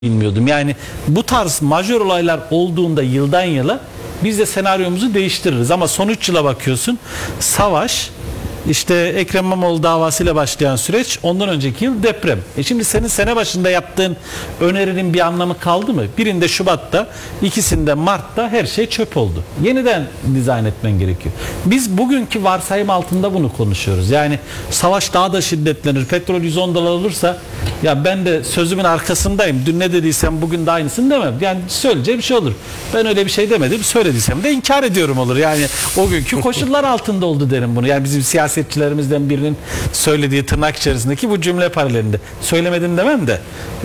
bilmiyordum. Yani bu tarz majör olaylar olduğunda yıldan yıla biz de senaryomuzu değiştiririz. Ama son 3 yıla bakıyorsun, savaş, işte Ekrem İmamoğlu davasıyla başlayan süreç, ondan önceki yıl deprem. Şimdi senin sene başında yaptığın önerinin bir anlamı kaldı mı? Birinde Şubat'ta, ikisinde Mart'ta her şey çöp oldu. Yeniden dizayn etmen gerekiyor. Biz bugünkü varsayım altında bunu konuşuyoruz. Yani savaş daha da şiddetlenir. Petrol 110 dolar olursa ya ben de sözümün arkasındayım. Dün ne dediysem bugün de aynısını demem. Yani söyleyeceğim bir şey olur. Ben öyle bir şey demedim. Söylediysem de inkar ediyorum olur. Yani o günkü koşullar altında oldu derim bunu. Yani bizim siyasetçilerimizden birinin söylediği tırnak içerisindeki bu cümle paralelinde. Söylemedim demem de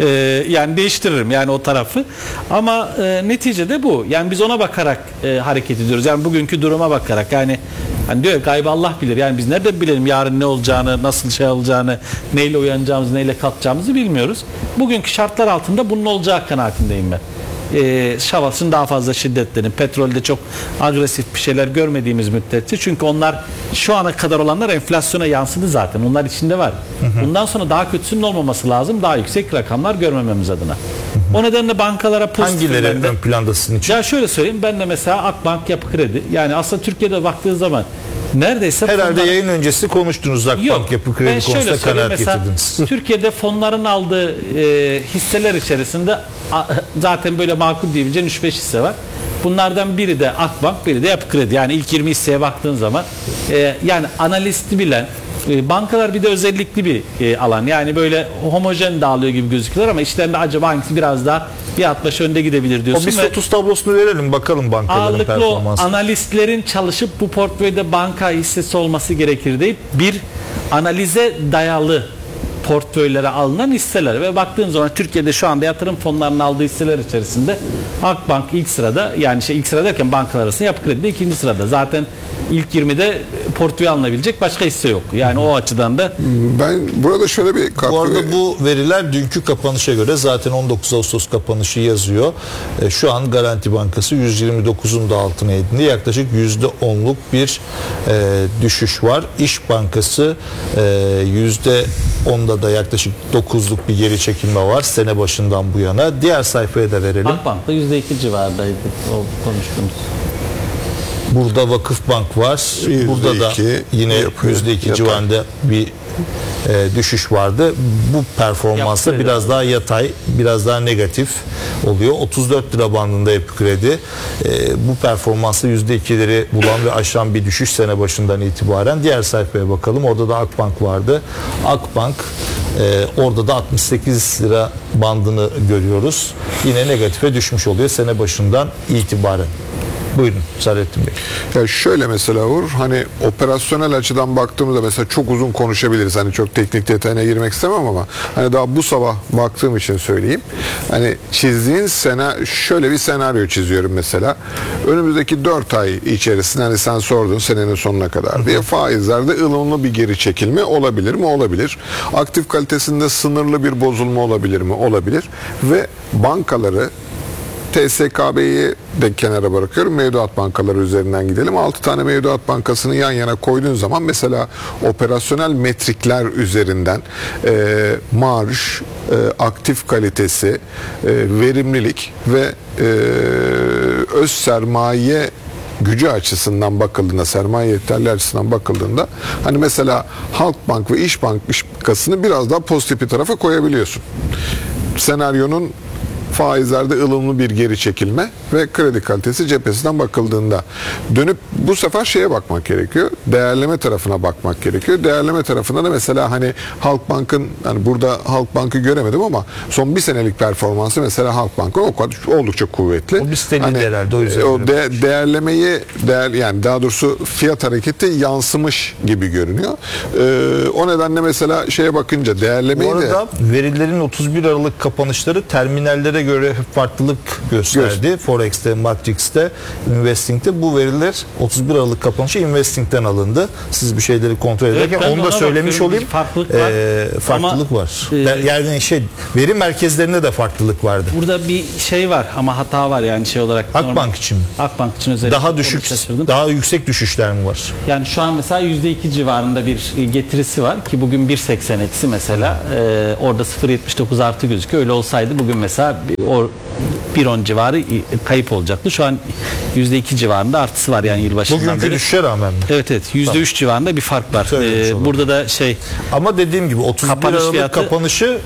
yani değiştiririm yani o tarafı. Ama neticede bu. Yani biz ona bakarak hareket ediyoruz. Yani bugünkü duruma bakarak, yani hani diyor gaybı Allah bilir. Yani biz nereden bilelim yarın ne olacağını, nasıl şey olacağını, neyle uyanacağımızı, neyle kalkacağımızı bilmiyoruz. Bugünkü şartlar altında bunun olacağı kanaatindeyim ben. Savaşın daha fazla şiddetlerini, petrolde çok agresif bir şeyler görmediğimiz müddetçe, çünkü onlar şu ana kadar olanlar enflasyona yansıdı zaten, onlar içinde var. Bundan sonra daha kötüsünün olmaması lazım, daha yüksek rakamlar görmememiz adına. O nedenle bankalara pozitif. Hangileri ön planda sizin için? Ya şöyle söyleyeyim, ben de mesela Akbank, Yapı Kredi, yani aslında Türkiye'de baktığı zaman neredeyse herhalde yayın öncesi konuştunuz, Akbank, Yapı Kredi konusunda kanaat getirdiniz. Türkiye'de fonların aldığı hisseler içerisinde zaten böyle makul diyebileceğin 3-5 hisse var. Bunlardan biri de Akbank, biri de Yapı Kredi. Yani ilk 20 hisseye baktığın zaman yani analisti bilen bankalar bir de özellikli bir alan. Yani böyle homojen dağılıyor gibi gözüküyor ama işlerinde acaba hangisi biraz daha bir atlaş önde gidebilir diyorsun. O bir status tablosunu verelim bakalım bankaların performansı. Analistlerin çalışıp bu portföyde banka hissesi olması gerekir deyip bir analize dayalı portföylere alınan hisseler ve baktığın zaman Türkiye'de şu anda yatırım fonlarının aldığı hisseler içerisinde Akbank ilk sırada, yani ilk sıra derken bankalar arasında, Yapı Kredi de ikinci sırada. Zaten ilk 20'de portföy alınabilecek başka hisse yok. Yani o açıdan da ben burada şöyle bir katkı... Bu arada bu veriler dünkü kapanışa göre, zaten 19 Ağustos kapanışı yazıyor. Şu an Garanti Bankası 129'un da altına edindi. Yaklaşık %10'luk bir düşüş var. İş Bankası %10'da da yaklaşık 9'luk bir geri çekilme var sene başından bu yana. Diğer sayfaya da verelim. Akbank'ta %2 civarındaydı o konuştuğumuz. Burada Vakıfbank var. Burada da yine %2 civarında bir düşüş vardı. Bu performansta biraz daha yatay, biraz daha negatif oluyor. 34 lira bandında Yapı Kredi. Bu performansta %2'leri bulan ve aşan bir düşüş sene başından itibaren. Diğer sayfaya bakalım. Orada da Akbank vardı. Akbank orada da 68 lira bandını görüyoruz. Yine negatife düşmüş oluyor sene başından itibaren. Buyurun Saadettin Bey. Ya şöyle mesela Uğur, hani operasyonel açıdan baktığımızda mesela çok uzun konuşabiliriz. Hani çok teknik detayına girmek istemem ama hani daha bu sabah baktığım için söyleyeyim. Hani çizdiğin şöyle bir senaryo çiziyorum mesela. Önümüzdeki 4 ay içerisinde, hani sen sordun senenin sonuna kadar diye, faizlerde ılımlı bir geri çekilme olabilir mi? Olabilir. Aktif kalitesinde sınırlı bir bozulma olabilir mi? Olabilir. Ve bankaları, TSKB'yi de kenara bırakıyorum. Mevduat bankaları üzerinden gidelim. 6 tane mevduat bankasını yan yana koyduğun zaman mesela operasyonel metrikler üzerinden marj, aktif kalitesi, verimlilik ve öz sermaye gücü açısından bakıldığında, sermaye yeterli açısından bakıldığında, hani mesela Halkbank ve İş Bankası'nı biraz daha pozitif bir tarafa koyabiliyorsun. Senaryonun faizlerde ılımlı bir geri çekilme ve kredi kalitesi cephesinden bakıldığında, dönüp bu sefer şeye bakmak gerekiyor. Değerleme tarafına bakmak gerekiyor. Değerleme tarafında da mesela hani Halkbank'ın, hani burada Halkbank'ı göremedim ama son bir senelik performansı mesela Halkbank'ın oldukça kuvvetli. O bir siteliydi herhalde, o değerlemeyi yani daha doğrusu fiyat hareketi yansımış gibi görünüyor. O nedenle mesela şeye bakınca değerlemeyi bu arada verilerin 31 Aralık kapanışları terminallere göre farklılık gösterdi. Forex'te, Matrix'te, Investing'te. Bu veriler 31 Aralık kapanışı Investing'den alındı. Siz bir şeyleri kontrol ederken ben onu da ona söylemiş bakıyorum. olayım. Farklılık var. Var. Yani veri merkezlerinde de farklılık vardı. Burada bir şey var ama hata var yani şey olarak. Akbank için mi? Akbank için özellikle. Daha düşük, daha yüksek düşüşler mi var? Yani şu an mesela %2 civarında bir getirisi var ki bugün 1.80 eksi mesela orada 0.79 artı gözüküyor. Öyle olsaydı bugün mesela 1.10 civarı kayıp olacaktı. Şu an %2 civarında artısı var yani yılbaşından beri. Bugünkü düşüşe rağmen mi? Evet %3 civarında bir fark var. Burada da ama dediğim gibi 31 Aralık kapanışı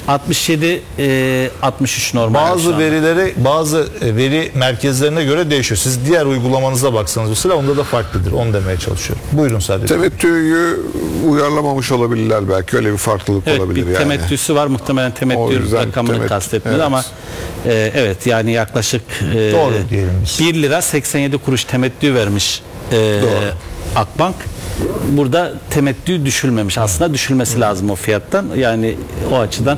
63 normal. Bazı veri merkezlerine göre değişiyor. Siz diğer uygulamanıza baksanız mesela onda da farklıdır. Onu demeye çalışıyorum. Buyurun sadece. Temettüyü uyarlamamış olabilirler belki. Öyle bir farklılık olabilir bir yani. temettüsü var. Muhtemelen temettü rakamını kastetmiyor ama evet yani yaklaşık doğru diyelim biz. 1 lira 87 kuruş temettü vermiş Akbank. Burada temettü düşülmemiş. Aslında düşülmesi lazım o fiyattan. Yani o açıdan.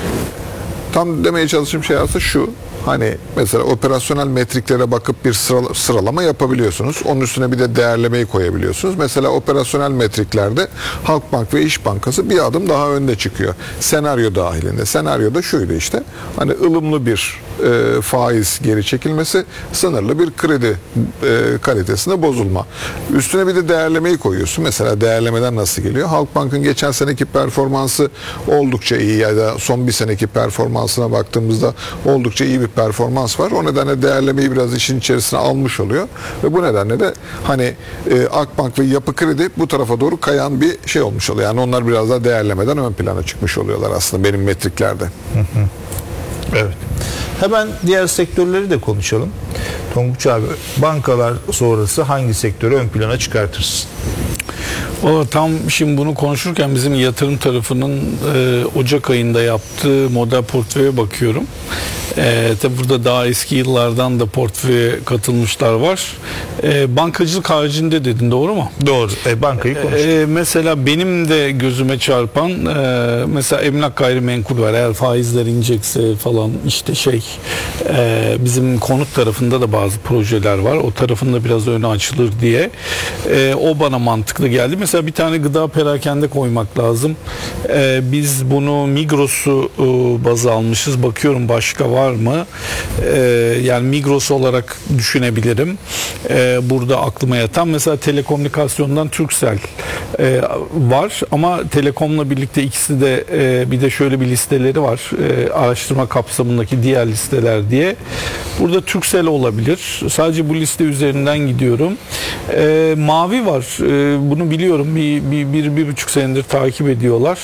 Tam demeye çalıştığım şey aslında şu. Hani mesela operasyonel metriklere bakıp bir sıralama yapabiliyorsunuz. Onun üstüne bir de değerlemeyi koyabiliyorsunuz. Mesela operasyonel metriklerde Halkbank ve İş Bankası bir adım daha önde çıkıyor. Senaryo dahilinde. Senaryoda şuydu işte. Hani ılımlı bir faiz geri çekilmesi, sınırlı bir kredi kalitesinde bozulma. Üstüne bir de değerlemeyi koyuyorsun. Mesela değerlemeden nasıl geliyor? Halkbank'ın geçen seneki performansı oldukça iyi ya da son bir seneki performansına baktığımızda oldukça iyi bir performans var. O nedenle değerlemeyi biraz işin içerisine almış oluyor. Ve bu nedenle de hani Akbank ve Yapı Kredi bu tarafa doğru kayan bir şey olmuş oluyor. Yani onlar biraz daha değerlemeden ön plana çıkmış oluyorlar aslında benim metriklerde. Evet. Hemen diğer sektörleri de konuşalım. Tonguç abi, bankalar sonrası hangi sektörü ön plana çıkartırsın? Tam şimdi bunu konuşurken bizim yatırım tarafının Ocak ayında yaptığı model portföye bakıyorum. Tabi burada daha eski yıllardan da portföye katılmışlar var. Bankacılık haricinde dedin, doğru mu? Doğru. Bankayı konuştuk. Mesela benim de gözüme çarpan mesela emlak gayrimenkul var. Eğer faizler inecekse falan işte bizim konut tarafında da bazı projeler var. O tarafında biraz öne açılır diye. O bana mantıklı geldi. Mesela bir tane gıda perakende koymak lazım. Biz bunu Migros'u baz almışız. Bakıyorum başka var mı? Yani Migros olarak düşünebilirim. Burada aklıma yatan mesela telekomünikasyondan Turkcell var ama Telekom'la birlikte ikisi de bir de şöyle bir listeleri var. Araştırma kapsamındaki diğer listeler diye. Burada Turkcell olabilir. Sadece bu liste üzerinden gidiyorum. Mavi var. Bunu biliyorum. Bir buçuk senedir takip ediyorlar.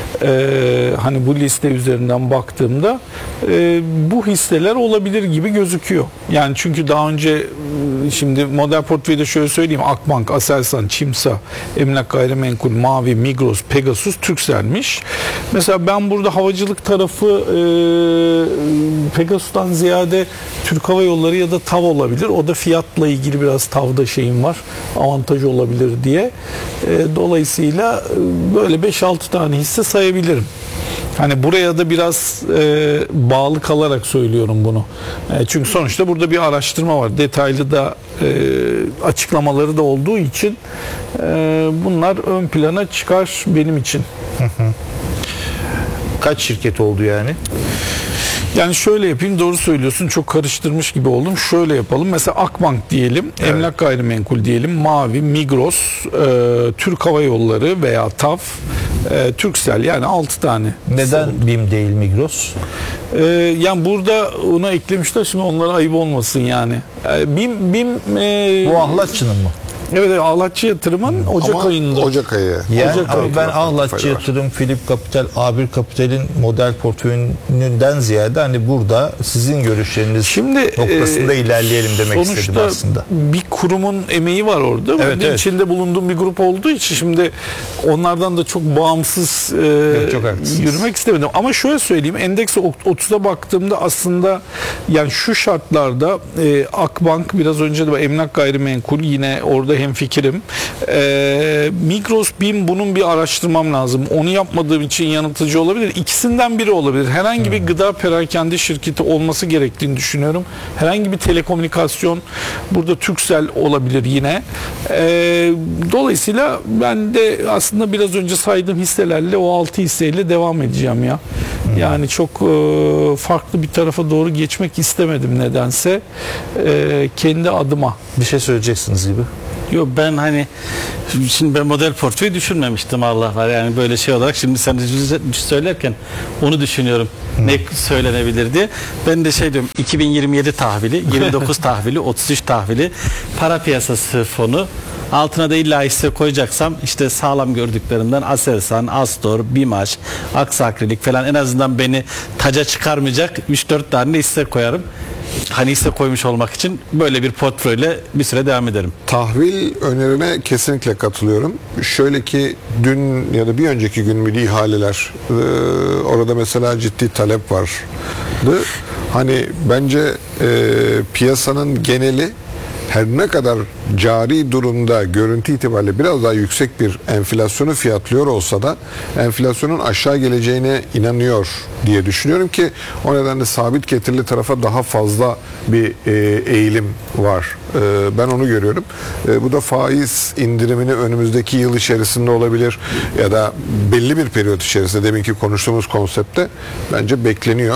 Hani bu liste üzerinden baktığımda bu hisseler olabilir gibi gözüküyor. Yani çünkü daha önce şimdi model portföyde şöyle söyleyeyim. Akbank, Aselsan, Çimsa, Emlak Gayrimenkul, Mavi, Migros, Pegasus, Turkcell'miş. Mesela ben burada havacılık tarafı Pegasus'tan ziyade Türk Hava Yolları ya da TAV olabilir. O da fiyatla ilgili biraz TAV'da şeyim var. Avantajı olabilir diye. Dolayısıyla böyle 5-6 tane hisse sayabilirim. Hani buraya da biraz bağlı kalarak söylüyorum bunu. Çünkü sonuçta burada bir araştırma var. Detaylı da açıklamaları da olduğu için bunlar ön plana çıkar benim için. Kaç şirket oldu yani? Yani şöyle yapayım, doğru söylüyorsun, çok karıştırmış gibi oldum. Şöyle yapalım, mesela Akbank diyelim, evet. Emlak Gayrimenkul diyelim, Mavi, Migros, Türk Hava Yolları veya TAV, Turkcell, yani 6 tane. Neden BİM değil Migros? Yani burada onu eklemişler, şimdi onlara ayıp olmasın yani. BİM bu Ahlatçı'nın mı? Evet, Ahlatçı Yatırım'ın Ocak ayında. Ocak ayı. Yani ben Ahlatçı Yatırım, Philip Capital, A1 Capital'in model portföyünden ziyade hani burada sizin görüşleriniz noktasında ilerleyelim demek istedim aslında. Sonuçta bir kurumun emeği var orada. Evet, benim içinde bulunduğum bir grup olduğu için şimdi onlardan da çok bağımsız yürümek istemedim. Ama şöyle söyleyeyim, endeks 30'a baktığımda aslında yani şu şartlarda Akbank, biraz önce de Emlak Gayrimenkul, yine orada konuda hemfikirim. Migros, BİM, bunun bir araştırmam lazım. Onu yapmadığım için yanıltıcı olabilir. İkisinden biri olabilir. Herhangi bir gıda perakende şirketi olması gerektiğini düşünüyorum. Herhangi bir telekomünikasyon, burada Turkcell olabilir yine. Dolayısıyla ben de aslında biraz önce saydığım hisselerle, o 6 hisseyle devam edeceğim ya. Yani çok farklı bir tarafa doğru geçmek istemedim nedense. Kendi adıma. Bir şey söyleyeceksiniz gibi. Yok, ben hani şimdi ben model portföyü düşünmemiştim, Allah var, yani böyle şey olarak şimdi sen söylerken onu düşünüyorum, ne söylenebilir diye. Ben de şey diyorum, 2027 tahvili, 29 tahvili, 33 tahvili, para piyasası fonu, altına da illa hisse koyacaksam işte sağlam gördüklerimden Aselsan, Astor, Bimaş, Aksakrilik falan, en azından beni taca çıkarmayacak 3-4 tane hisse koyarım. Hani hisse koymuş olmak için böyle bir portföyle bir süre devam ederim. Tahvil önerine kesinlikle katılıyorum. Şöyle ki dün ya da bir önceki gün milli ihaleler, orada mesela ciddi talep vardı. Hani bence piyasanın geneli her ne kadar cari durumda görüntü itibariyle biraz daha yüksek bir enflasyonu fiyatlıyor olsa da enflasyonun aşağı geleceğine inanıyor diye düşünüyorum ki o nedenle sabit getirili tarafa daha fazla bir eğilim var. Ben onu görüyorum. Bu da faiz indirimini önümüzdeki yıl içerisinde olabilir ya da belli bir periyot içerisinde, deminki konuştuğumuz konsepte bence bekleniyor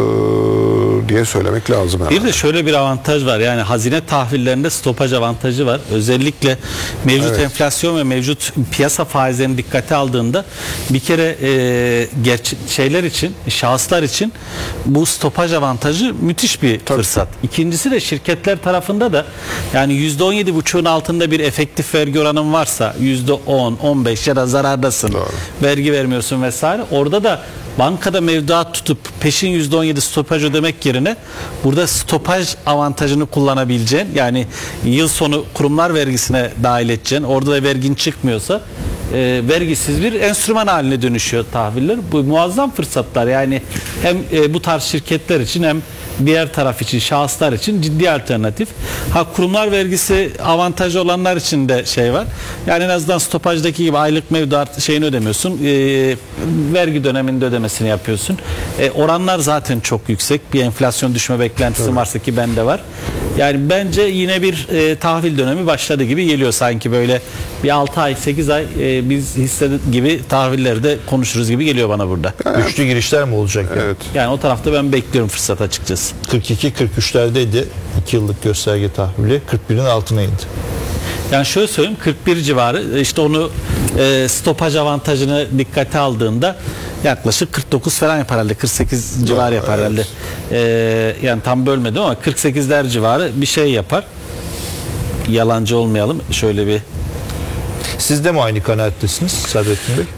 diye söylemek lazım. Bir de şöyle bir avantaj var, yani hazine tahvillerinde stopaj avantajı var. Özellikle mevcut enflasyon ve mevcut piyasa faizlerini dikkate aldığında bir kere şeyler için, şahıslar için bu stopaj avantajı müthiş bir fırsat. İkincisi de şirketler tarafında da, yani %17,5'un altında bir efektif vergi oranın varsa, %10, 15 ya da zarardasın, vergi vermiyorsun vesaire, orada da bankada mevduat tutup peşin %17 stopaj ödemek yerine burada stopaj avantajını kullanabileceğin, yani yıl sonu kurumlar vergisine dahil edeceksin, orada da vergin çıkmıyorsa vergisiz bir enstrüman haline dönüşüyor tahviller. Bu muazzam fırsatlar, yani hem bu tarz şirketler için hem diğer taraf için, şahıslar için ciddi alternatif. Kurumlar vergisi avantajı olanlar için de şey var. Yani en azından stopajdaki gibi aylık mevduat şeyini ödemiyorsun. Vergi döneminde ödemesini yapıyorsun. Oranlar zaten çok yüksek. Bir enflasyon düşme beklentisi varsa, ki bende var. Yani bence yine bir tahvil dönemi başladı gibi geliyor sanki, böyle bir 6 ay 8 ay biz hisse gibi tahvillerde konuşuruz gibi geliyor bana burada. Güçlü girişler mi olacak? Evet. Yani o tarafta ben bekliyorum fırsat açıkçası. 42-43'lerdeydi 2 yıllık gösterge tahvili, 41'in altına indi. Yani şöyle söyleyeyim, 41 civarı, işte onu stopaj avantajını dikkate aldığında yaklaşık 49 falan yapar herhalde, 48 civarı yapar herhalde. Yani tam bölmedim ama 48'ler civarı bir şey yapar. Yalancı olmayalım, şöyle bir. Siz de mi aynı kanaattesiniz Sadrettin Bey?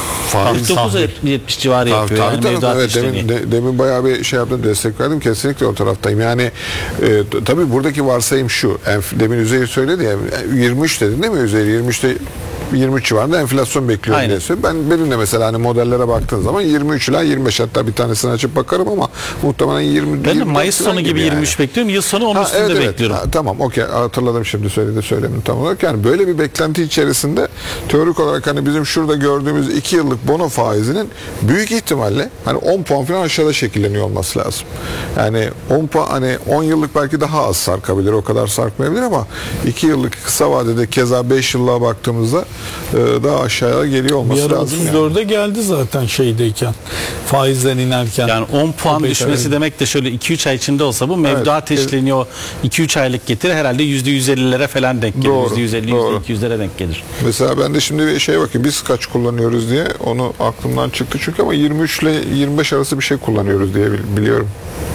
49-70 civarı yapıyor. Yani mevduat evet, işlemi. demin bayağı bir şey yaptım, destek verdim, kesinlikle o taraftayım. Yani tabii buradaki varsayım şu, demin Üzeyir söyledi ya, 23 dedi değil mi Üzeyir? 23 civarında enflasyon bekliyorum diye söylüyorum. Benim de mesela hani modellere baktığın zaman 23 ila 25, hatta bir tanesini açıp bakarım ama muhtemelen 20. Ben de Mayıs sonu gibi 23 bekliyorum. Yıl sonu onun üstünde bekliyorum. Tamam, okey, hatırladım şimdi söylemin tam olarak. Yani böyle bir beklenti içerisinde teorik olarak hani bizim şurada gördüğümüz 2 yıllık bono faizinin büyük ihtimalle hani 10 puan falan aşağıda şekilleniyor olması lazım. Yani 10 puan, hani 10 yıllık belki daha az sarkabilir, o kadar sarkmayabilir ama 2 yıllık kısa vadede keza 5 yıllığa baktığımızda daha aşağıya geliyor olması lazım. 34'e geldi zaten şeydeyken, faizden inerken. Yani 10 puan düşmesi demek de şöyle 2-3 ay içinde olsa bu mevduat eşleniyor. 2-3 aylık getiri herhalde %150'lere falan denk gelir. %150, %200'lere denk gelir. Mesela ben de şimdi bir şeye bakayım, biz kaç kullanıyoruz diye, onu aklımdan çıktı çünkü, ama 23 ile 25 arası bir şey kullanıyoruz diye biliyorum.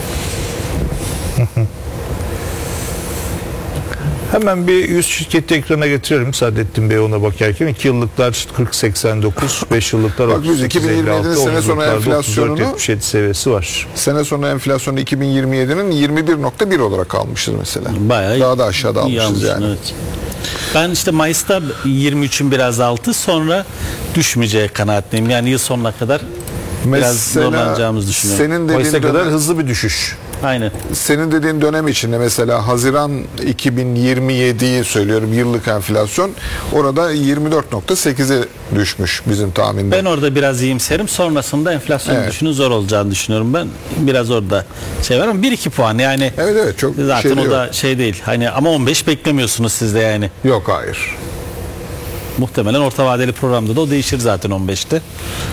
Hemen bir 100 şirketi ekrana getirelim Saadettin Bey ona bakarken. 2 yıllıklar 40-89, 5 yıllıklar 38-56, 10 sene sonra enflasyonunu 34-77 seviyesi var. Sene sonu enflasyonu 2027'nin 21.1 olarak almışız mesela. Bayağı daha da aşağıda almışız yani. Evet. Ben işte Mayıs'ta 23'ün biraz altı, sonra düşmeyeceği kanaatliyim. Yani yıl sonuna kadar biraz zorlanacağımızı düşünüyorum. Senin Mayıs'a dediğin kadar hızlı bir düşüş. Aynen. Senin dediğin dönem içinde mesela Haziran 2027'yi söylüyorum, yıllık enflasyon orada 24.8'e düşmüş bizim tahminde. Ben orada biraz iyimserim. Sonrasında enflasyon Evet. düşünün zor olacağını düşünüyorum ben. Biraz orada şey var ama 1-2 puan yani. Evet çok Zaten şey o da yok. şey değil. Hani ama 15 beklemiyorsunuz siz de yani. Yok, hayır. Muhtemelen orta vadeli programda da o değişir zaten 15'te.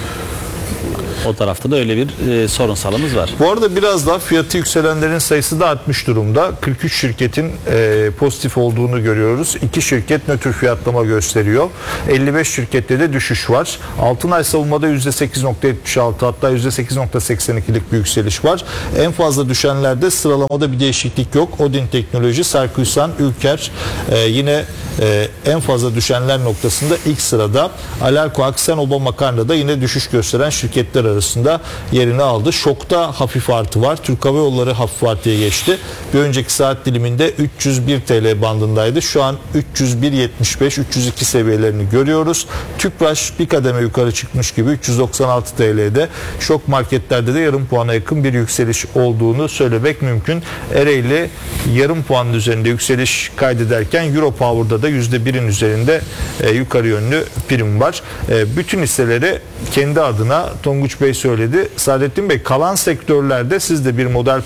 O tarafta da öyle bir sorunsalımız var. Bu arada biraz daha fiyatı yükselenlerin sayısı da artmış durumda. 43 şirketin pozitif olduğunu görüyoruz. 2 şirket nötr fiyatlama gösteriyor. 55 şirkette de düşüş var. Altınay savunmada %8.76 hatta %8.82'lik bir yükseliş var. En fazla düşenlerde sıralamada bir değişiklik yok. Odin Teknoloji, Sarkuysan, Ülker yine en fazla düşenler noktasında ilk sırada. Alarko, Aksen, Oba Makarna'da yine düşüş gösteren şirketler arasında yerini aldı. Şok'ta hafif artı var. Türk Hava Yolları hafif artıya geçti. Bir önceki saat diliminde 301 TL bandındaydı. Şu an 301.75-302 seviyelerini görüyoruz. Tüpraş bir kademe yukarı çıkmış gibi 396 TL'de. Şok marketlerde de yarım puana yakın bir yükseliş olduğunu söylemek mümkün. Ereğli yarım puanın üzerinde yükseliş kaydederken Europower'da da %1'in üzerinde yukarı yönlü prim var. Bütün hisseleri kendi adına Tonguç Bey söyledi. Saadettin Bey, kalan sektörlerde siz de bir model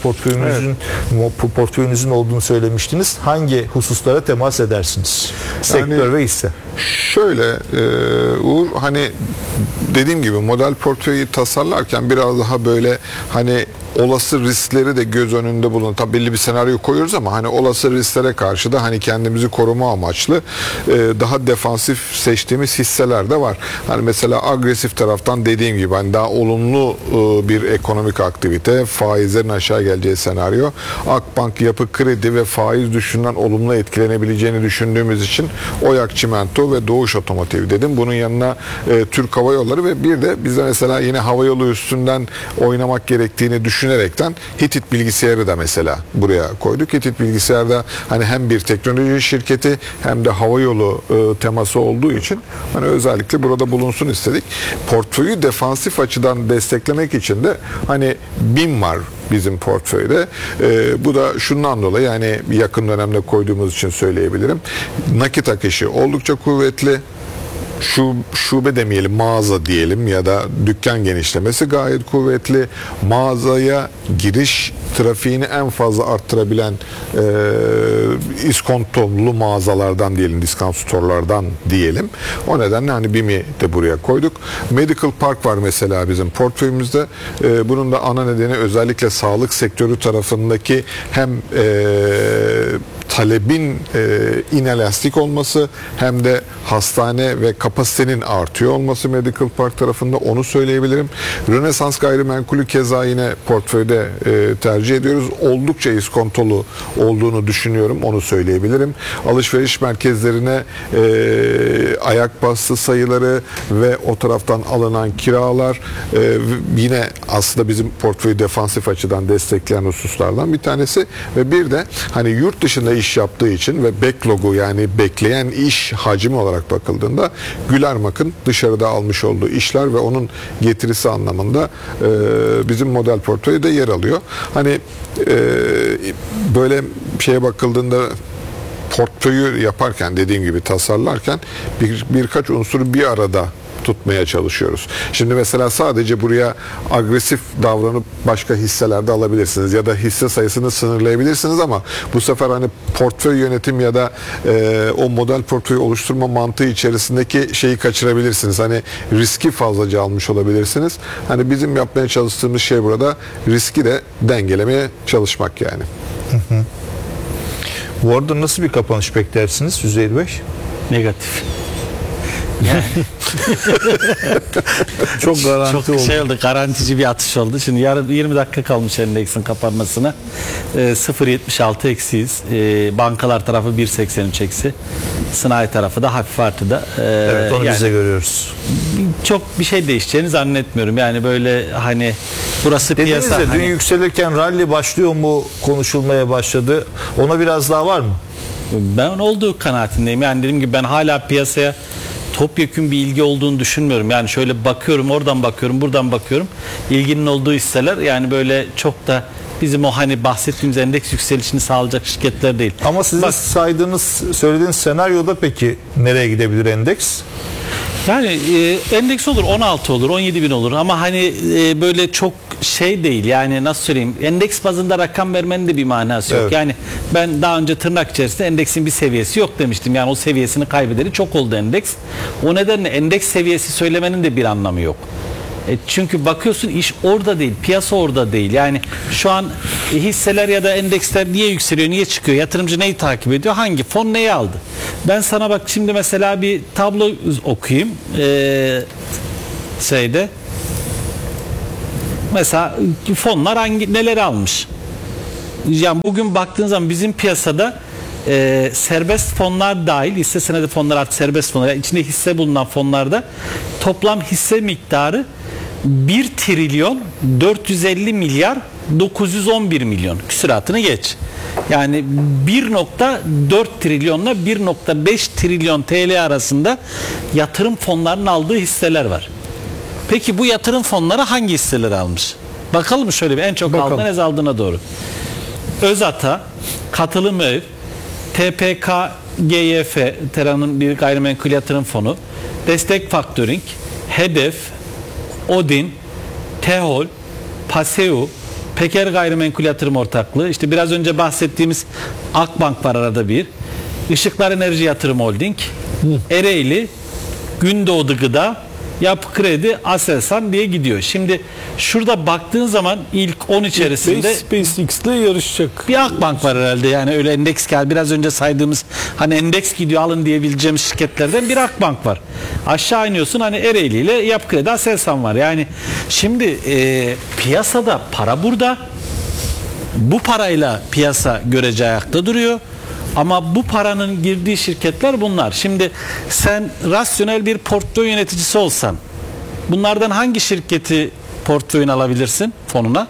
portföyünüzün olduğunu söylemiştiniz. Hangi hususlara temas edersiniz? Sektör ve hisse. Şöyle Uğur, hani dediğim gibi model portföyü tasarlarken biraz daha böyle hani olası riskleri de göz önünde bulun. Tabii belli bir senaryo koyuyoruz ama hani olası risklere karşı da hani kendimizi koruma amaçlı daha defansif seçtiğimiz hisseler de var. Hani mesela agresif taraftan dediğim gibi hani daha olumlu bir ekonomik aktivite, faizlerin aşağı geleceği senaryo, Akbank, Yapı Kredi ve faiz düşüşünden olumlu etkilenebileceğini düşündüğümüz için Oyak Çimento ve Doğuş Otomotiv dedim. Bunun yanına Türk Hava Yolları ve bir de bize mesela yine havayolu üstünden oynamak gerektiğini düşünerekten Hitit Bilgisayarı da mesela buraya koyduk. Hitit Bilgisayar'da hani hem bir teknoloji şirketi hem de havayolu teması olduğu için hani özellikle burada bulunsun istedik. Portföyü defansif açıdan desteklemek için de hani BİM var bizim portföyde. Bu da şundan dolayı yani yakın dönemde koyduğumuz için söyleyebilirim. Nakit akışı oldukça kuvvetli. Şube demeyelim, mağaza diyelim ya da dükkan genişlemesi gayet kuvvetli. Mağazaya giriş trafiğini en fazla arttırabilen iskontolu mağazalardan diyelim, discount store'lardan diyelim. O nedenle hani BİM'i de buraya koyduk. Medical Park var mesela bizim portföyümüzde. Bunun da ana nedeni özellikle sağlık sektörü tarafındaki hem talebin inelastik olması hem de hastane ve kapasitenin artıyor olması Medical Park tarafında, onu söyleyebilirim. Rönesans gayrimenkulü keza yine portföyde tercih ediyoruz. Oldukça iskontolu olduğunu düşünüyorum. Onu söyleyebilirim. Alışveriş merkezlerine ayak bastı sayıları ve o taraftan alınan kiralar yine aslında bizim portföyü defansif açıdan destekleyen hususlardan bir tanesi ve bir de hani yurt dışında iş yaptığı için ve backlog'u yani bekleyen iş hacmi olarak bakıldığında Gülermak'ın dışarıda almış olduğu işler ve onun getirisi anlamında bizim model portföyde yer alıyor. Hani böyle şeye bakıldığında portföyü yaparken dediğim gibi tasarlarken birkaç unsuru bir arada tutmaya çalışıyoruz. Şimdi mesela sadece buraya agresif davranıp başka hisselerde alabilirsiniz ya da hisse sayısını sınırlayabilirsiniz ama bu sefer hani portföy yönetim ya da o model portföyü oluşturma mantığı içerisindeki şeyi kaçırabilirsiniz. Hani riski fazlaca almış olabilirsiniz. Hani bizim yapmaya çalıştığımız şey burada riski de dengelemeye çalışmak yani. Bu arada nasıl bir kapanış beklersiniz Üzeyir Bey? Negatif. Yani Çok garanti çok oldu. şey oldu, garantici bir atış oldu. Şimdi yarın 20 dakika kalmış endeksin kapanmasına. 0.76 eksiyiz. Bankalar tarafı 1.83 eksi. Sanayi tarafı da hafif artıda. Evet, onu yani biz de görüyoruz. çok bir şey değişeceğini zannetmiyorum. Yani böyle hani burası Dediğinizde piyasa. dün Hani, yükselirken rally başlıyor mu konuşulmaya başladı. Ona biraz daha var mı? ben olduğu kanaatindeyim. Yani dediğim gibi ben hala piyasaya topyekün bir ilgi olduğunu düşünmüyorum. Yani şöyle bakıyorum, oradan bakıyorum, buradan bakıyorum. İlginin olduğu hisseler yani böyle çok da Bizim o hani bahsettiğimiz endeks yükselişini sağlayacak şirketler değil. Ama sizin söylediğiniz senaryoda peki nereye gidebilir endeks? Yani endeks olur 16 olur 17 bin olur ama hani böyle çok şey değil, yani nasıl söyleyeyim, endeks bazında rakam vermenin de bir manası yok. Evet. Yani ben daha önce tırnak içerisinde endeksin bir seviyesi yok demiştim. Yani o seviyesini kaybederi çok oldu endeks. O nedenle endeks seviyesi söylemenin de bir anlamı yok. Çünkü bakıyorsun iş orada değil, piyasa orada değil. Yani şu an hisseler ya da endeksler niye yükseliyor, niye çıkıyor? Yatırımcı neyi takip ediyor? Hangi fon neyi aldı? Ben sana bak şimdi mesela bir tablo okuyayım. Mesela fonlar neleri almış? Yani bugün baktığın zaman bizim piyasada serbest fonlar dahil, hisse senedi fonlar artık serbest fonlar, yani içinde hisse bulunan fonlarda toplam hisse miktarı 1 trilyon 450 milyar 911 milyon, küsuratını geç. Yani 1.4 trilyonla 1.5 trilyon TL arasında yatırım fonlarının aldığı hisseler var. Peki bu yatırım fonları hangi hisseleri almış? Bakalım şöyle bir en çok aldığına, ez aldığına doğru. Özata, Katılım Ev, TPK GYF, Tera'nın bir gayrimenkul yatırım fonu, Destek Factoring, Hedef, Odin, Tehol, Paseu, Peker Gayrimenkul Yatırım Ortaklığı, işte biraz önce bahsettiğimiz Akbank var arada bir, Işıklar Enerji Yatırım Holding, Ereğli, Gündoğdu Gıda, Yapı Kredi, Aselsan diye gidiyor. Şimdi şurada baktığın zaman ilk 10 içerisinde SpaceX'le yarışacak. bir Akbank var herhalde, yani öyle endeks geldi. Biraz önce saydığımız hani endeks gidiyor alın diyebileceğimiz şirketlerden bir Akbank var. Aşağı iniyorsun hani Ereğli ile Yapı Kredi, Aselsan var. Yani şimdi piyasada para burada. Bu parayla piyasa görece ayakta duruyor. Ama bu paranın girdiği şirketler bunlar. Şimdi sen rasyonel bir portföy yöneticisi olsan bunlardan hangi şirketi portföyüne alabilirsin fonuna?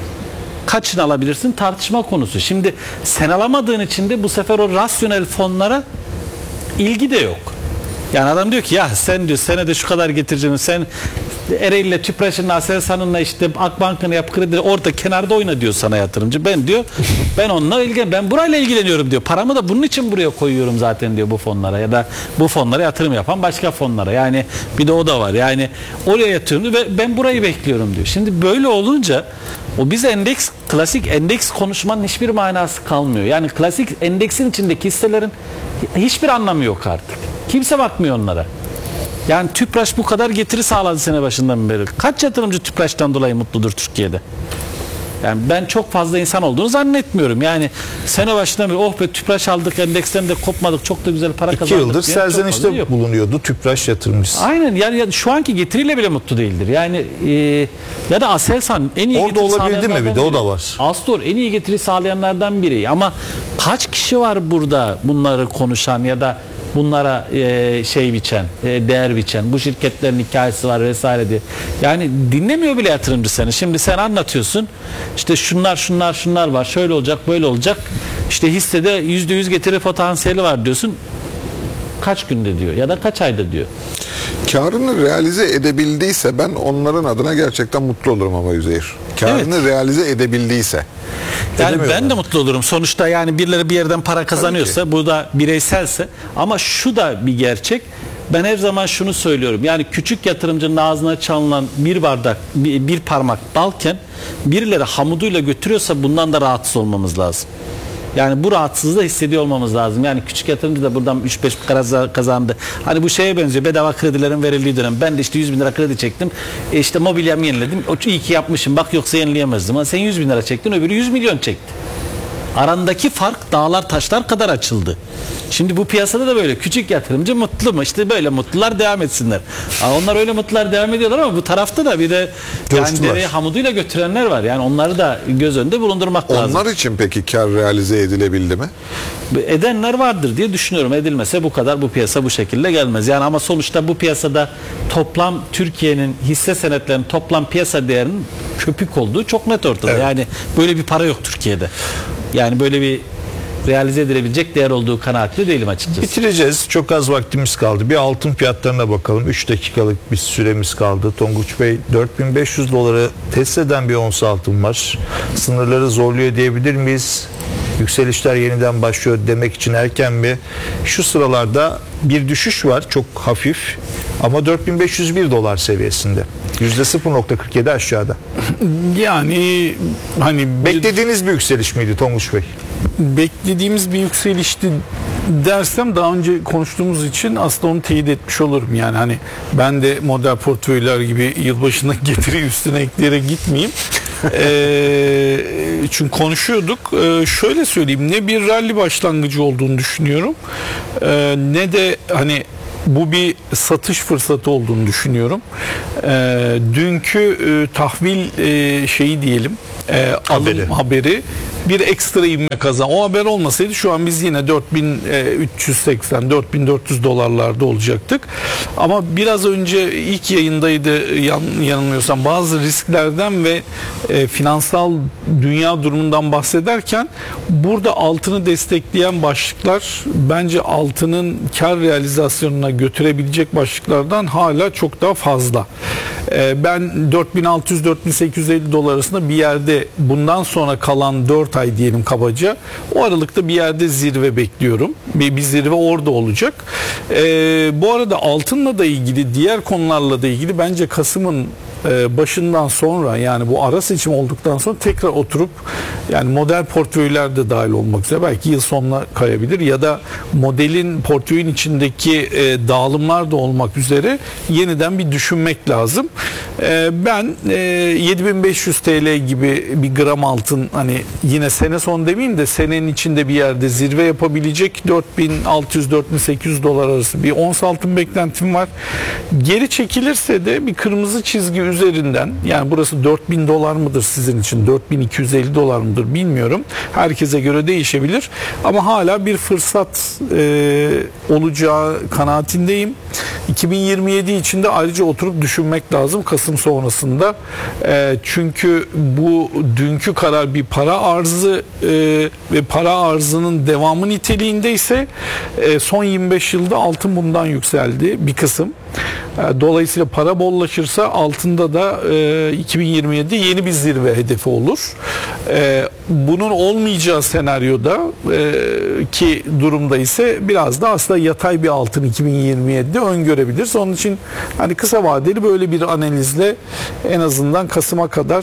Kaçını alabilirsin? Tartışma konusu. Şimdi sen alamadığın için de bu sefer o rasyonel fonlara ilgi de yok. Yani adam diyor ki ya sen diyor senede şu kadar getireceğim, sen Ereğli'yle, Tüpraş'ın, Aselsan'ınla, işte Akbank'ın, Yapı Kredi orada kenarda oyna diyor sana yatırımcı. Ben diyor ben onunla ben burayla ilgileniyorum diyor. Paramı da bunun için buraya koyuyorum zaten diyor, bu fonlara ya da bu fonlara yatırım yapan başka fonlara. Yani bir de o da var. Yani oraya yatırıyorum ve ben burayı bekliyorum diyor. Şimdi böyle olunca o biz klasik endeks konuşmanın hiçbir manası kalmıyor. Yani klasik endeksin içindeki hisselerin hiçbir anlamı yok artık. Kimse bakmıyor onlara. Yani Tüpraş bu kadar getiri sağladı sene başından beri. Kaç yatırımcı Tüpraş'tan dolayı mutludur Türkiye'de? Yani ben çok fazla insan olduğunu zannetmiyorum. Yani sene başından beri oh be Tüpraş aldık, endeksten de kopmadık, çok da güzel para kazandık. 2 yıldır serzenişte bulunuyordu Tüpraş yatırımcısı. Aynen, yani şu anki getiriyle bile mutlu değildir. Yani ya da Aselsan en iyi orada olabildi mi, bir de o da var. Astor en iyi getiri sağlayanlardan biri. Ama kaç kişi var burada bunları konuşan ya da bunlara değer biçen, bu şirketlerin hikayesi var vesaire diye. Yani dinlemiyor bile yatırımcı seni. Şimdi sen anlatıyorsun. İşte şunlar var. Şöyle olacak, böyle olacak. İşte hissede %100 getiri potansiyeli var diyorsun. Kaç günde diyor ya da kaç ayda diyor. Karını realize edebildiyse ben onların adına gerçekten mutlu olurum ama Üzeyir. Karını realize edebildiyse. Yani ben de mutlu olurum. Sonuçta yani birileri bir yerden para kazanıyorsa, bu da bireyselse, ama şu da bir gerçek. Ben her zaman şunu söylüyorum. Yani küçük yatırımcının ağzına çalınan bir parmak balken birileri hamuduyla götürüyorsa bundan da rahatsız olmamız lazım. Yani bu rahatsızlığı hissediyor olmamız lazım. Yani küçük yatırımcı da buradan 3-5 para kazandı. Hani bu şeye benziyor. Bedava kredilerin verildiği dönem. Ben de işte 100 bin lira kredi çektim. İşte mobilyamı yeniledim. İyi ki yapmışım. Bak yoksa yenileyemezdim. Ama sen 100 bin lira çektin. Öbürü 100 milyon çekti. Arandaki fark dağlar taşlar kadar açıldı. Şimdi bu piyasada da böyle küçük yatırımcı mutlu mu? İşte böyle mutlular devam etsinler. Onlar öyle mutlular devam ediyorlar ama bu tarafta da bir de yani dereye hamuduyla götürenler var. Yani onları da göz önünde bulundurmak lazım. Onlar için peki kar realize edilebildi mi? Edenler vardır diye düşünüyorum. Edilmese bu piyasa bu şekilde gelmez. Yani ama sonuçta bu piyasada toplam Türkiye'nin hisse senetlerinin toplam piyasa değerinin köpük olduğu çok net ortada. Evet. Yani böyle bir para yok Türkiye'de. Yani böyle bir realize edilebilecek değer olduğu kanaatinde değilim açıkçası. Bitireceğiz. Çok az vaktimiz kaldı. Bir altın fiyatlarına bakalım. 3 dakikalık bir süremiz kaldı. Tonguç Bey, 4500 doları test eden bir ons altın var. Sınırları zorluyor diyebilir miyiz? Yükselişler yeniden başlıyor demek için erken mi? Şu sıralarda bir düşüş var, çok hafif, ama 4501 dolar seviyesinde. %0.47 aşağıda. Yani hani Beklediğiniz bir yükseliş miydi Tonguç Bey? beklediğimiz bir yükselişti dersem daha önce konuştuğumuz için aslında onu teyit etmiş olurum. Yani hani ben de model portföyler gibi yılbaşına getiri üstüne ekleyerek gitmeyeyim. Çünkü konuşuyorduk. Şöyle söyleyeyim, ne bir rally başlangıcı olduğunu düşünüyorum, ne de hani bu bir satış fırsatı olduğunu düşünüyorum. Dünkü tahvil şeyi diyelim, alım haberi bir ekstra ivme kazan. O haber olmasaydı şu an biz yine 4380 4400 dolarlarda olacaktık. Ama biraz önce ilk yayındaydı yanılmıyorsam, bazı risklerden ve finansal dünya durumundan bahsederken burada altını destekleyen başlıklar bence altının kar realizasyonuna götürebilecek başlıklardan hala çok daha fazla. Ben 4600-4850 dolar arasında bir yerde, bundan sonra kalan 4 ay diyelim kabaca, o aralıkta bir yerde zirve bekliyorum. Bir zirve orada olacak. Bu arada altınla da ilgili, diğer konularla da ilgili bence Kasım'ın başından sonra, yani bu ara seçim olduktan sonra tekrar oturup, yani model portföyler de dahil olmak üzere belki yıl sonuna kayabilir ya da modelin, portföyün içindeki dağılımlar da olmak üzere yeniden bir düşünmek lazım. Ben 7500 TL gibi bir gram altın, hani yine sene sonu demeyeyim de senenin içinde bir yerde zirve yapabilecek 4600-4800 dolar arası bir ons altın beklentim var. Geri çekilirse de bir kırmızı çizgi üzerinden, yani burası 4000 dolar mıdır sizin için, 4250 dolar mıdır bilmiyorum. Herkese göre değişebilir ama hala bir fırsat olacağı kanaatindeyim. 2027 için de ayrıca oturup düşünmek lazım Kasım sonrasında. Çünkü bu dünkü karar bir para arzı ve para arzının devamı niteliğindeyse son 25 yılda altın bundan yükseldi bir kısım. Dolayısıyla para bollaşırsa altında da 2027'de yeni bir zirve hedefi olur. Bunun olmayacağı senaryoda ki durumda ise biraz da aslında yatay bir altın 2027'de öngörebiliriz. Onun için hani kısa vadeli böyle bir analizle en azından Kasım'a kadar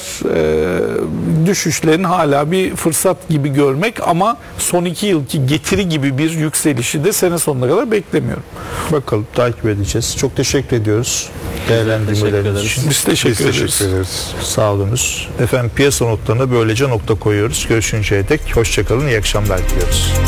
düşüşlerin hala bir fırsat gibi görmek, ama son 2 yılki getiri gibi bir yükselişi de sene sonuna kadar beklemiyorum. Bakalım, takip edeceğiz. Çok teşekkür ediyoruz değerlendirmeleriniz için. Biz teşekkür ederiz. Sağ olunuz. Efendim, piyasa notlarına böylece nokta koyuyoruz. Görüşünceye dek hoşçakalın, iyi akşamlar diliyoruz.